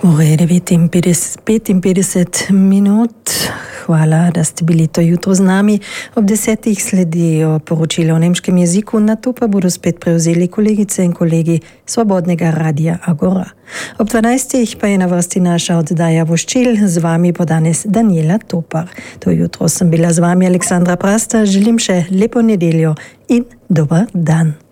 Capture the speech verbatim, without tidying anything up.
Ure devetinpetdeset, petinpetdeset minut. Hvala, da ste bili to jutro z nami. Ob desetih sledijo poročila o nemškem jeziku, nato pa bodo spet prevzeli kolegice in kolegi Svobodnega radia Agora. Ob dvanajstih pa je na vrsti naša oddaja Voščil, z vami bo danes Daniela Topar. To jutro sem bila z vami Aleksandra Prasta, želim še lepo nedeljo in dober dan.